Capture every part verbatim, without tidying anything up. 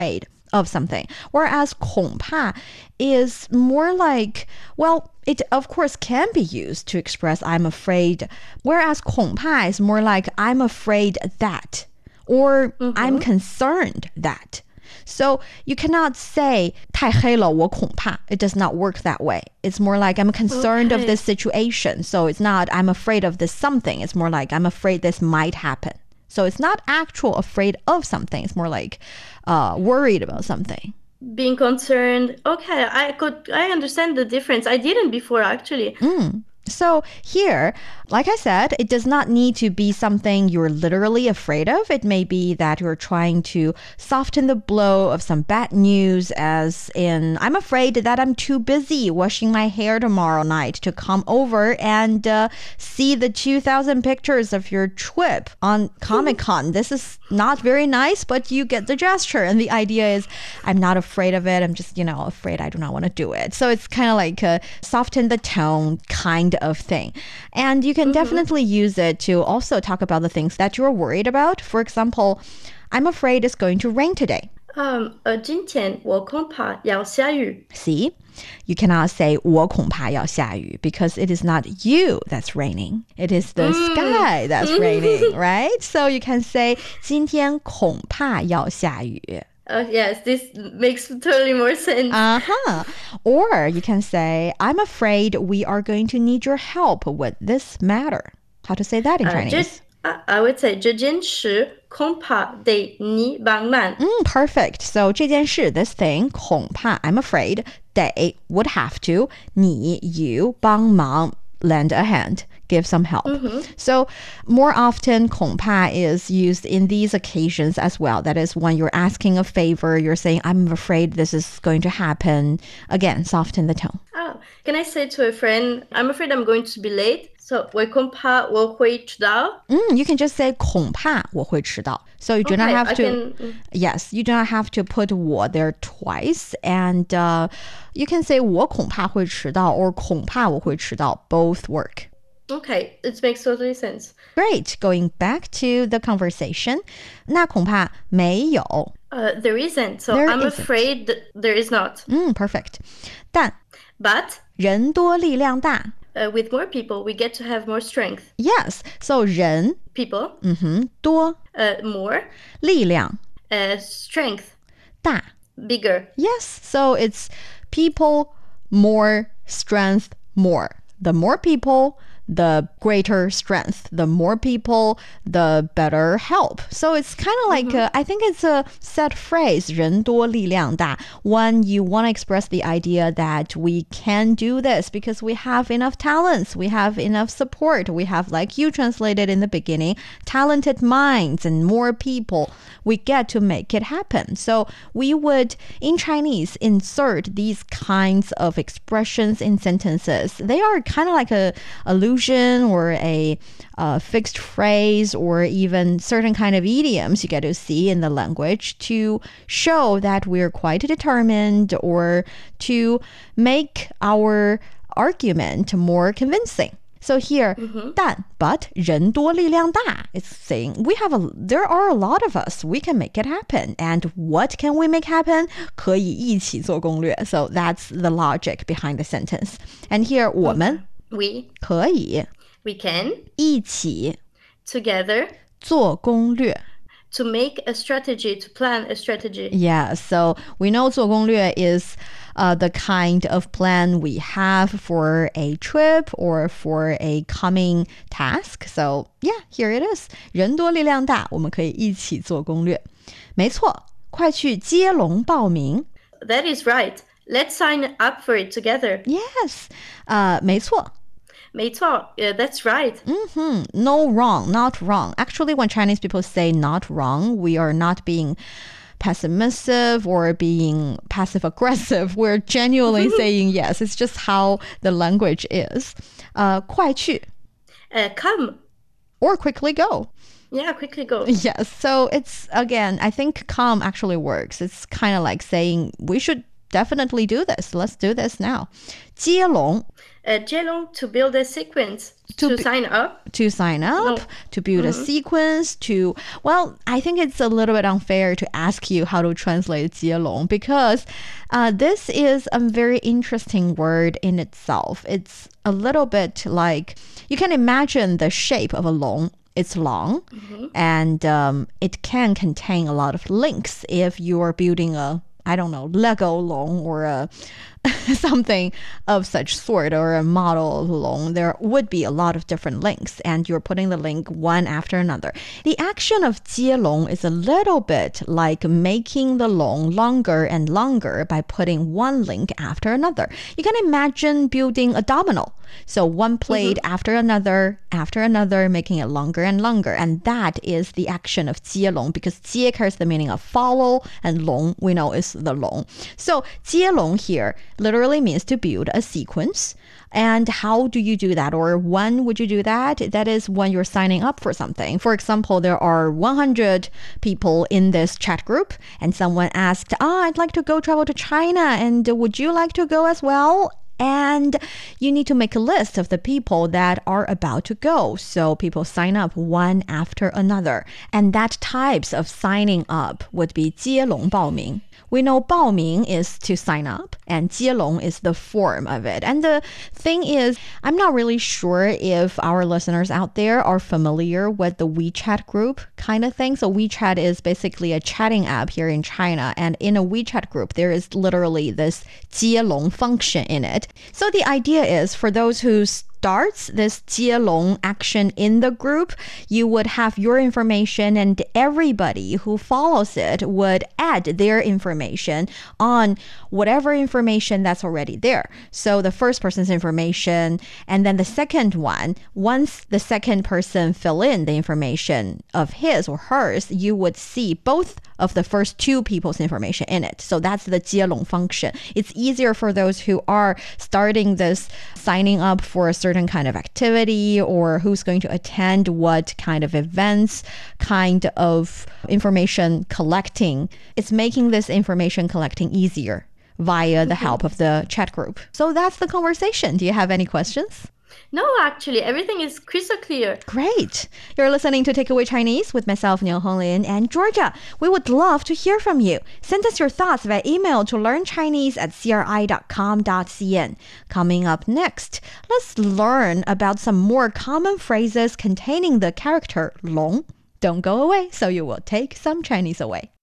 afraid of something. Whereas 恐怕 is more like, well, it of course can be used to express I'm afraid. Whereas 恐怕 is more like I'm afraid that, or mm-hmm. I'm concerned that. So you cannot say 太黑了我恐怕. It does not work that way. It's more like I'm concerned okay. of this situation. So it's not I'm afraid of this something. It's more like I'm afraid this might happen. So it's not actual afraid of something. It's more like uh, worried about something. Being concerned. Okay, I could I understand the difference. I didn't before actually. Mm. So here, like I said, it does not need to be something you're literally afraid of. It may be that you're trying to soften the blow of some bad news, as in, I'm afraid that I'm too busy washing my hair tomorrow night to come over and uh, see the two thousand pictures of your trip on Comic-Con. This is not very nice, but you get the gesture. And the idea is, I'm not afraid of it. I'm just, you know, afraid I do not want to do it. So it's kind of like a soften the tone kind of thing. And you can mm-hmm. definitely use it to also talk about the things that you're worried about. For example, I'm afraid it's going to rain today. Um, 呃，今天我恐怕要下雨. See, you cannot say 我恐怕要下雨 because it is not you that's raining. It is the mm. sky that's raining, right? So you can say 今天恐怕要下雨. Uh, yes, this makes totally more sense. Uh-huh. Or you can say, I'm afraid we are going to need your help with this matter. How to say that in uh, Chinese? Just, uh, I would say 这件事恐怕得你帮忙. Mm, perfect. So 这件事, this thing, 恐怕, I'm afraid, 得, would have to, 你, you, 帮忙, lend a hand, give some help. Mm-hmm. So more often 恐怕 is used in these occasions as well. That is when you're asking a favor, you're saying, I'm afraid this is going to happen. Again, soften the tone. Oh, can I say to a friend, I'm afraid I'm going to be late. So 我恐怕我会迟到. Mm, you can just say 恐怕我会迟到. So you do okay, not have I to, can... yes, you do not have to put 我 there twice. And uh, you can say 我恐怕会迟到 or 恐怕我会迟到. Both work. Okay, it makes totally sense. Great. Going back to the conversation. 那恐怕没有. Uh, there isn't. So there I'm isn't. afraid there is not. Mm, perfect. 但 But 人多力量大. Uh, with more people, we get to have more strength. Yes. So 人 people. Mm-hmm. 多 uh, more. 力量 uh, strength. 大 bigger. Yes. So it's people, more, strength, more. The more people, the greater strength. The more people, the better help. So it's kind of like, mm-hmm. a, I think it's a set phrase, 人多力量大, when you want to express the idea that we can do this because we have enough talents, we have enough support, we have, like you translated in the beginning, talented minds and more people. We get to make it happen. So we would, in Chinese, insert these kinds of expressions in sentences. They are kind of like a allusion or a uh, fixed phrase or even certain kind of idioms you get to see in the language to show that we're quite determined or to make our argument more convincing. So here, mm-hmm. 但 but 人多力量大 is saying we have a there are a lot of us. We can make it happen. And what can we make happen? 可以一起做攻略. So that's the logic behind the sentence. And here 我们 we 可以 we can 一起 together 做攻略 to make a strategy, to plan a strategy. Yeah, so we know 做攻略 is uh, the kind of plan we have for a trip or for a coming task. So yeah, here it is. 人多力量大，我们可以一起做攻略。没错，快去接龙报名。 That is right. Let's sign up for it together. Yes, uh, 没错。 没错, yeah, that's right. Mm-hmm. No wrong, not wrong. Actually, when Chinese people say not wrong, we are not being pessimistic or being passive aggressive. We're genuinely saying yes. It's just how the language is. Uh, 快去 uh, come. Or quickly go. Yeah, quickly go. Yes. So it's, again, I think come actually works. It's kind of like saying we should definitely do this. Let's do this now. 接龙 Uh, 接龙 to build a sequence, to, To to be- sign up. to sign up, No. to build a sequence, to, well, I think it's a little bit unfair to ask you how to translate 接龙 because uh, this is a very interesting word in itself. It's a little bit like, you can imagine the shape of a 龙. It's long and um, it can contain a lot of links if you're building a, I don't know, Lego 龙 or a something of such sort or a model of long, there would be a lot of different links and you're putting the link one after another. The action of 接龙 is a little bit like making the long longer and longer by putting one link after another. You can imagine building a domino. So one plate mm-hmm. after another, after another, making it longer and longer. And that is the action of 接龙 because 接 carries the meaning of follow and 龙 we know is the 龙. So 接龙 here literally means to build a sequence. And how do you do that? Or when would you do that? That is when you're signing up for something. For example, there are one hundred people in this chat group and someone asked, ah, I'd like to go travel to China and would you like to go as well? And you need to make a list of the people that are about to go. So people sign up one after another. And that types of signing up would be 接龙报名. We know 报名 is to sign up and 接龙 is the form of it. And the thing is, I'm not really sure if our listeners out there are familiar with the WeChat group kind of thing. So WeChat is basically a chatting app here in China. And in a WeChat group, there is literally this 接龙 function in it. So the idea is for those who starts this 接龙 action in the group, you would have your information and everybody who follows it would add their information on whatever information that's already there. So the first person's information and then the second one, once the second person fill in the information of his or hers, you would see both of the first two people's information in it. So that's the 接龙 function. It's easier for those who are starting this signing up for a certain kind of activity or who's going to attend what kind of events, kind of information collecting. It's making this information collecting easier via the help of the chat group. So that's the conversation. Do you have any questions? No, actually, everything is crystal clear. Great. You're listening to Takeaway Chinese with myself, Niu Honglin, and Georgia. We would love to hear from you. Send us your thoughts via email to learnchinese at c r i dot com dot c n. Coming up next, let's learn about some more common phrases containing the character 龙. Don't go away, so you will take some Chinese away.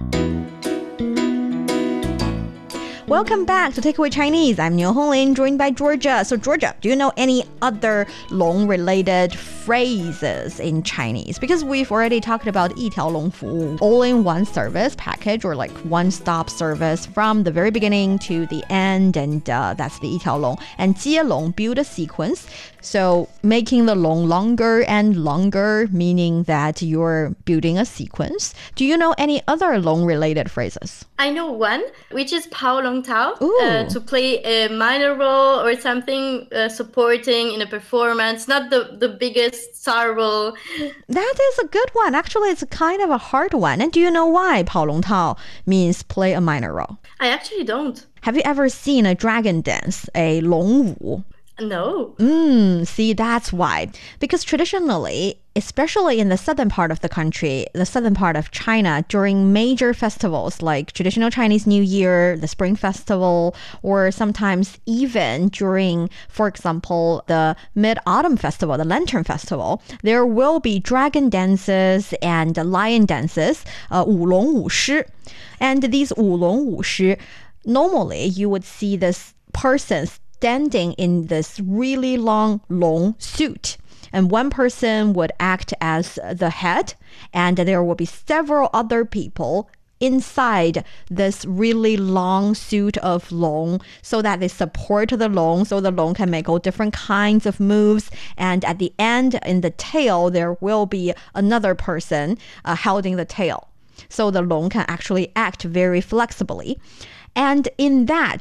Welcome back to Takeaway Chinese. I'm Niu Honglin, joined by Georgia. So Georgia, do you know any other 龙 related phrases in Chinese? Because we've already talked about 一条龙服务, all-in-one service package or like one-stop service from the very beginning to the end, and uh, that's the 一条龙. And 接龙, build a sequence. So making the 龙 longer and longer, meaning that you're building a sequence. Do you know any other 龙 related phrases? I know one, which is 跑龙套, Ooh. uh, to play a minor role or something uh, supporting in a performance, not the, the biggest star role. That is a good one. Actually, it's kind of a hard one. And do you know why 跑龙套 means play a minor role? I actually don't. Have you ever seen a dragon dance, a 龙舞? No. Mm, see, that's why. Because traditionally, especially in the southern part of the country, the southern part of China, during major festivals like traditional Chinese New Year, the Spring Festival, or sometimes even during, for example, the Mid-Autumn Festival, the Lantern Festival, there will be dragon dances and lion dances, uh, 舞龙舞狮. And these 舞龙舞狮, normally you would see this person standing in this really long, long suit. And one person would act as the head, and there will be several other people inside this really long suit of long so that they support the long so the long can make all different kinds of moves. And at the end, in the tail, there will be another person uh, holding the tail. So the long can actually act very flexibly. And in that,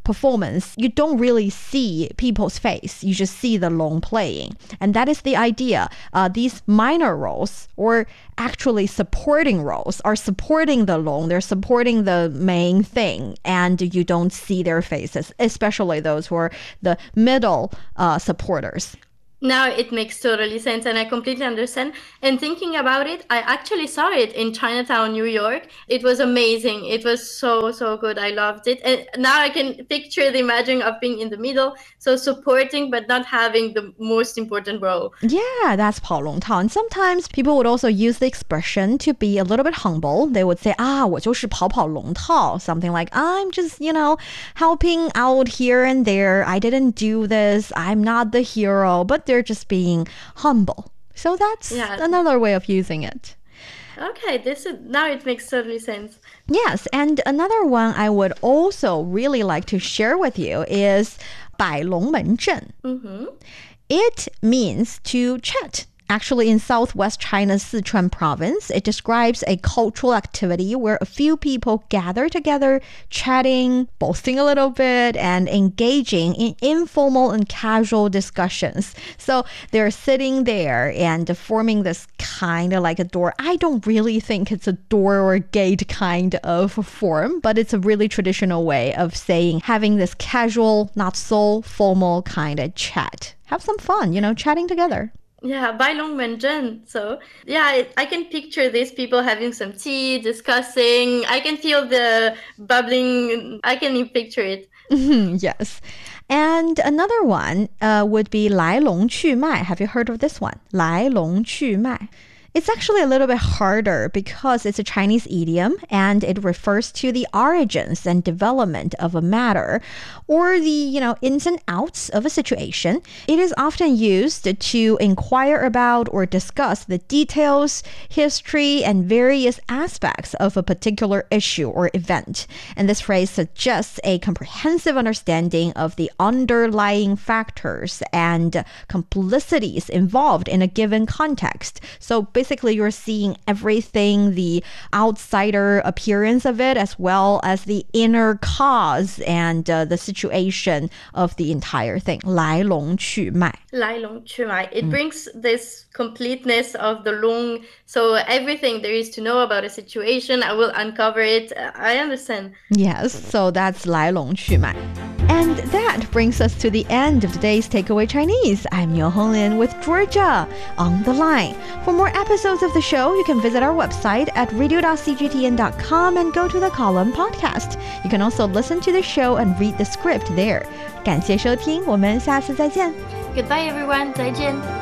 performance, you don't really see people's face. You just see the long playing. And that is the idea. Uh, these minor roles, or actually supporting roles, are supporting the long. They're supporting the main thing, and you don't see their faces, especially those who are the middle uh, supporters. Now it makes totally sense, and I completely understand. And thinking about it, I actually saw it in Chinatown, New York. It was amazing. It was so, so good. I loved it. And now I can picture the imagining of being in the middle, so supporting but not having the most important role. Yeah, that's 跑龙套. And sometimes people would also use the expression to be a little bit humble. They would say, 啊，我就是跑跑龙套. Something like, I'm just, you know, helping out here and there. I didn't do this. I'm not the hero. But they're just being humble. So that's yeah. another way of using it. Okay, this is now it makes totally sense. Yes, and another one I would also really like to share with you is 摆龙门阵. Mm-hmm. It means to chat. Actually, in southwest China's Sichuan province, it describes a cultural activity where a few people gather together, chatting, boasting a little bit, and engaging in informal and casual discussions. So they're sitting there and forming this kind of like a door. I don't really think it's a door or a gate kind of form, but it's a really traditional way of saying having this casual, not so formal kind of chat. Have some fun, you know, chatting together. Yeah, 摆龙门阵. So, yeah, I, I can picture these people having some tea, discussing. I can feel the bubbling. I can picture it. Yes. And another one uh, would be 来龙去脉. Have you heard of this one? 来龙去脉. It's actually a little bit harder because it's a Chinese idiom and it refers to the origins and development of a matter or the, you know, ins and outs of a situation. It is often used to inquire about or discuss the details, history, and various aspects of a particular issue or event. And this phrase suggests a comprehensive understanding of the underlying factors and complicities involved in a given context. So basically, you're seeing everything, the outsider appearance of it, as well as the inner cause and uh, the situation of the entire thing. 来龙去脉. 来龙去脉. It mm. brings this completeness of the long, so everything there is to know about a situation, I will uncover it. I understand. Yes, so that's 来龙去脉. And that brings us to the end of today's Takeaway Chinese. I'm Yo Honglin with Georgia on the line. For more episodes of the show, you can visit our website at radio dot c g t n dot com and go to the column podcast. You can also listen to the show and read the script there. 感谢收听，我们下次再见。 Goodbye everyone, 再见。